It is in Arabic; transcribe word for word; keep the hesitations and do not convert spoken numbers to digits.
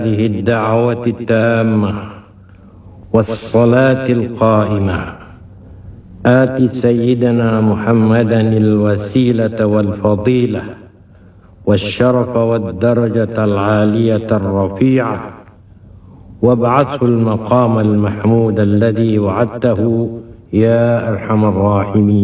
هذه الدعوة التامة والصلاة القائمة آت سيدنا محمدا الوسيلة والفضيلة والشرف والدرجة العالية الرفيعة وابعثه المقام المحمود الذي وعدته يا أرحم الراحمين.